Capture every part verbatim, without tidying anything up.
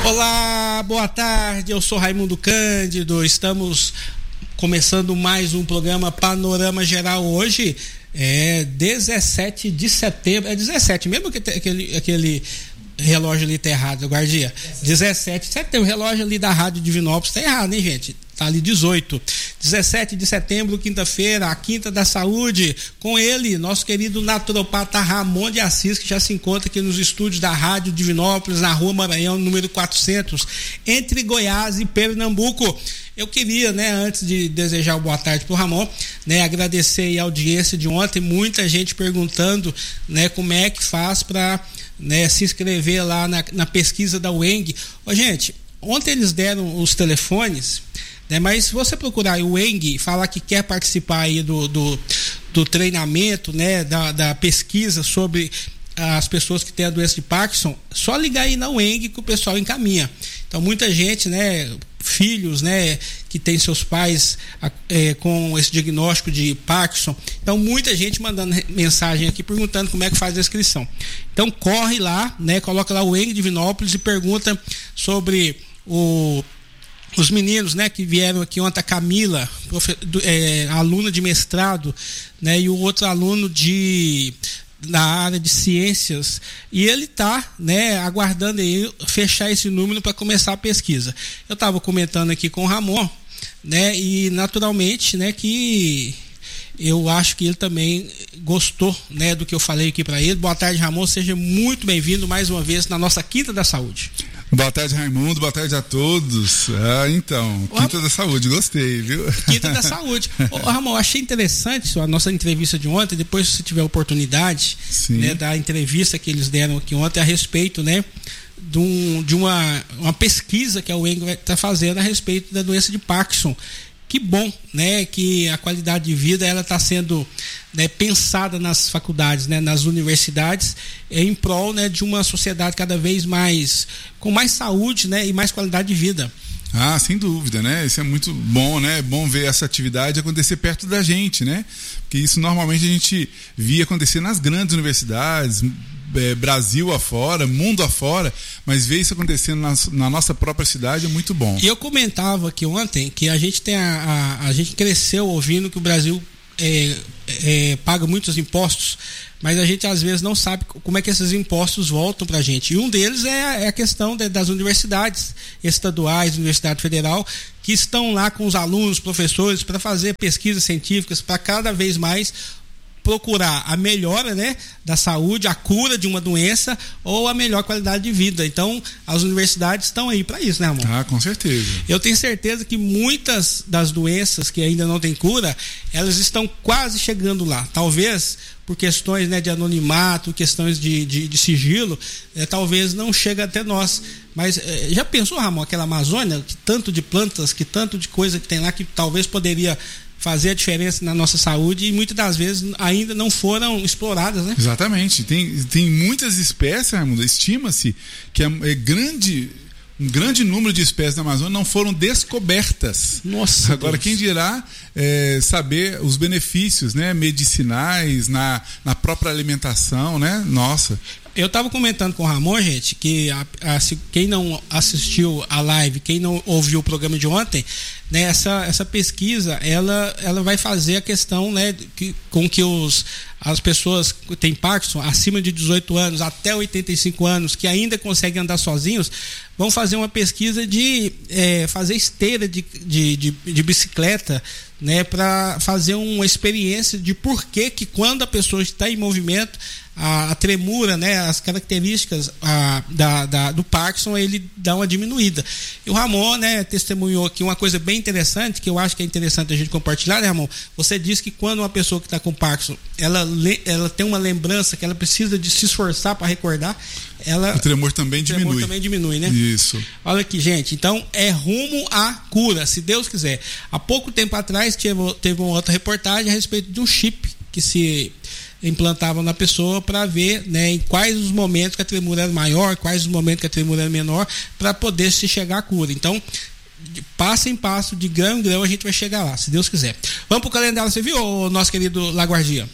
Olá, boa tarde, eu sou Raimundo Cândido, estamos começando mais um programa Panorama Geral hoje, é dezessete de setembro, é dezessete, mesmo que aquele, aquele relógio ali tá errado, guardia, dezessete de setembro, o relógio ali da Rádio Divinópolis tá errado, hein, gente? Tá ali dezoito, dezessete de setembro, quinta-feira, a Quinta da Saúde, com ele, nosso querido naturopata Ramon de Assis, que já se encontra aqui nos estúdios da Rádio Divinópolis, na Rua Maranhão, número quatrocentos, entre Goiás e Pernambuco. Eu queria, né, antes de desejar uma boa tarde pro Ramon, né, agradecer a audiência de ontem, muita gente perguntando, né, como é que faz para, né, se inscrever lá na, na pesquisa da U E N G. Ô, gente, ontem eles deram os telefones, né, mas se você procurar o U E N G e falar que quer participar aí do, do, do treinamento, né, da, da pesquisa sobre as pessoas que têm a doença de Parkinson, só ligar aí na U E N G que o pessoal encaminha. Então muita gente, né, filhos, né, que tem seus pais é, com esse diagnóstico de Parkinson, então muita gente mandando mensagem aqui perguntando como é que faz a inscrição. Então corre lá, né, coloca lá o U E N G Divinópolis e pergunta sobre o os meninos, né, que vieram aqui ontem, a Camila, profe, é, aluna de mestrado, né, e o outro aluno de na área de ciências, e ele tá, né, aguardando aí fechar esse número para começar a pesquisa. Eu estava comentando aqui com o Ramon, né, e naturalmente, né, que eu acho que ele também gostou, né, do que eu falei aqui para ele. Boa tarde, Ramon, seja muito bem-vindo mais uma vez na nossa Quinta da Saúde. Boa tarde, Raimundo, boa tarde a todos. Ah, então, Quinta Ô, da Saúde, gostei, viu? Quinta da Saúde. Ô, Ramon, achei interessante a nossa entrevista de ontem, depois se tiver oportunidade, né, da entrevista que eles deram aqui ontem a respeito, né, de, um, de uma, uma pesquisa que a U E N G está fazendo a respeito da doença de Parkinson. Que bom, né, que a qualidade de vida ela está sendo, né, pensada nas faculdades, né, nas universidades, em prol, né, de uma sociedade cada vez mais com mais saúde, né, e mais qualidade de vida. Ah, sem dúvida, né? Isso é muito bom, né? É bom ver essa atividade acontecer perto da gente, né? Porque isso normalmente a gente via acontecer nas grandes universidades, é, Brasil afora, mundo afora, mas ver isso acontecendo na, na nossa própria cidade é muito bom. E eu comentava aqui ontem que a gente tem a, a, a gente cresceu ouvindo que o Brasil é, é, paga muitos impostos, mas a gente às vezes não sabe como é que esses impostos voltam para a gente. E um deles é, é a questão de, das universidades estaduais, Universidade Federal, que estão lá com os alunos, professores, para fazer pesquisas científicas, para cada vez mais procurar a melhora, né, da saúde, a cura de uma doença ou a melhor qualidade de vida. Então, as universidades estão aí para isso, né, amor? Ah, com certeza. Eu tenho certeza que muitas das doenças que ainda não têm cura, elas estão quase chegando lá. Talvez por questões, né, de anonimato, questões de, de, de sigilo, é, talvez não chegue até nós. Mas é, já pensou, Ramon, aquela Amazônia, que tanto de plantas, que tanto de coisa que tem lá, que talvez poderia fazer a diferença na nossa saúde e muitas das vezes ainda não foram exploradas, né? Exatamente. Tem, tem muitas espécies, Raimundo, estima-se que é, é grande... Um grande número de espécies da Amazônia não foram descobertas. Nossa. Agora, Deus. Quem dirá é, saber os benefícios, né, medicinais na, na própria alimentação, né? Nossa. Eu estava comentando com o Ramon, gente, que a, a, se, quem não assistiu a live, quem não ouviu o programa de ontem, né, essa, essa pesquisa, ela, ela vai fazer a questão, né, que, com que os, as pessoas que têm Parkinson, acima de dezoito anos, até oitenta e cinco anos, que ainda conseguem andar sozinhos, vão fazer uma pesquisa de é, fazer esteira de, de, de, de bicicleta, né, para fazer uma experiência de por que que quando a pessoa está em movimento, a, a tremura, né, as características a, da, da, do Parkinson, ele dá uma diminuída. E o Ramon, né, testemunhou aqui uma coisa bem interessante, que eu acho que é interessante a gente compartilhar, né, Ramon? Você disse que quando uma pessoa que está com Parkinson, ela, ela tem uma lembrança que ela precisa de se esforçar para recordar, ela, o tremor também o diminui. tremor também diminui, né? Isso. Olha aqui, gente. Então, é rumo à cura, se Deus quiser. Há pouco tempo atrás, teve, teve uma outra reportagem a respeito de um chip que se implantava na pessoa para ver, né, em quais os momentos que a tremura era maior, quais os momentos que a tremura era menor, para poder se chegar à cura. Então, de passo em passo, de grão em grão, a gente vai chegar lá, se Deus quiser. Vamos pro calendário, você viu, nosso querido Laguardia?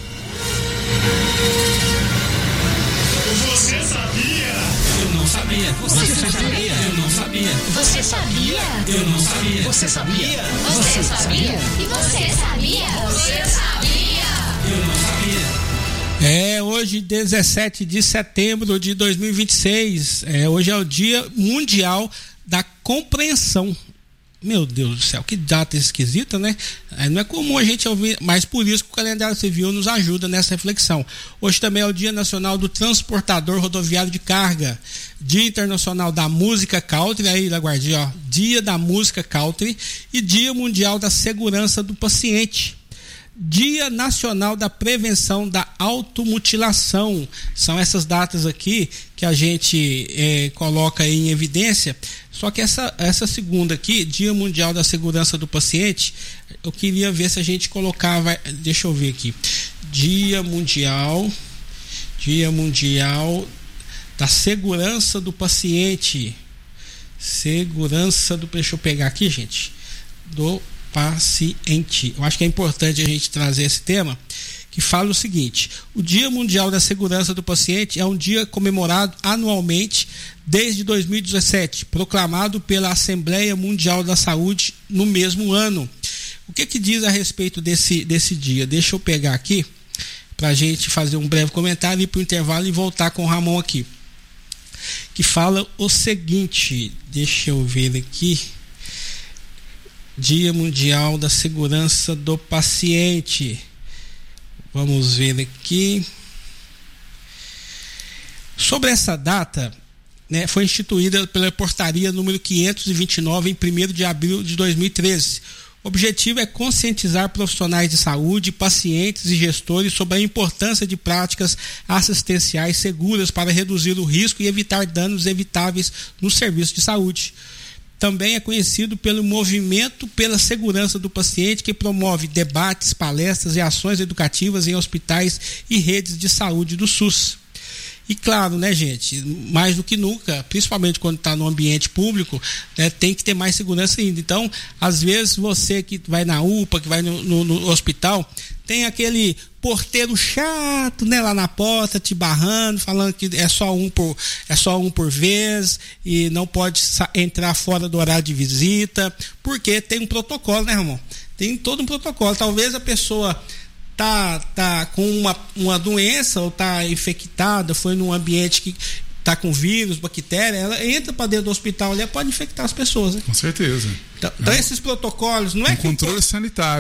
Você sabia? Eu não sabia. Você sabia? Eu não sabia. Você sabia? Eu não sabia. Você sabia? Você sabia? E você sabia? Você sabia? Eu não sabia. É, hoje, dezessete de setembro de dois mil e vinte e seis, é, hoje é o Dia Mundial da Compreensão. Meu Deus do céu, que data esquisita, né? Não é comum a gente ouvir, mas por isso que o calendário civil nos ajuda nessa reflexão. Hoje também é o Dia Nacional do Transportador Rodoviário de Carga, Dia Internacional da Música Country, aí, Laguardia, ó, Dia da Música Country e Dia Mundial da Segurança do Paciente. Dia Nacional da Prevenção da Automutilação. São essas datas aqui que a gente é, coloca aí em evidência. Só que essa, essa segunda aqui, Dia Mundial da Segurança do Paciente, eu queria ver se a gente colocava, deixa eu ver aqui, Dia Mundial, Dia Mundial da Segurança do Paciente, segurança do, deixa eu pegar aqui, gente, do paciente. Eu acho que é importante a gente trazer esse tema, que fala o seguinte: o Dia Mundial da Segurança do Paciente é um dia comemorado anualmente desde dois mil e dezessete, proclamado pela Assembleia Mundial da Saúde no mesmo ano. O que que diz a respeito desse, desse dia? Deixa eu pegar aqui para a gente fazer um breve comentário, ir para o intervalo e voltar com o Ramon aqui, que fala o seguinte, deixa eu ver aqui, Dia Mundial da Segurança do Paciente. Vamos ver aqui. Sobre essa data, né, foi instituída pela portaria número quinhentos e vinte e nove em primeiro de abril de dois mil e treze. O objetivo é conscientizar profissionais de saúde, pacientes e gestores sobre a importância de práticas assistenciais seguras para reduzir o risco e evitar danos evitáveis no serviço de saúde. Também é conhecido pelo Movimento pela Segurança do Paciente, que promove debates, palestras e ações educativas em hospitais e redes de saúde do SUS. E claro, né, gente, mais do que nunca, principalmente quando está no ambiente público, né, tem que ter mais segurança ainda. Então, às vezes você que vai na U P A, que vai no, no, no hospital, tem aquele porteiro chato, né, lá na porta, te barrando, falando que é só um por, é só um por vez e não pode entrar fora do horário de visita, porque tem um protocolo, né, Ramon? Tem todo um protocolo. Talvez a pessoa tá, tá com uma, uma doença ou tá infectada, foi num ambiente que tá com vírus, bactéria, ela entra para dentro do hospital, ela pode infectar as pessoas, né? Com certeza. Então, então esses protocolos, não é um que controle sanitário.